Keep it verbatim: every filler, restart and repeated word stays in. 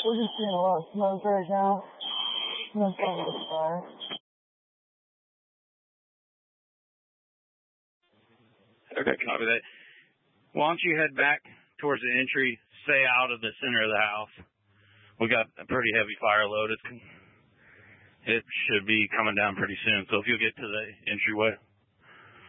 We're just seeing a lot of smoke right now. That's probably the fire. Okay, copy that. Why don't you head back towards the entry, stay out of the center of the house. We got a pretty heavy fire load. It's, it should be coming down pretty soon. So if you'll get to the entryway.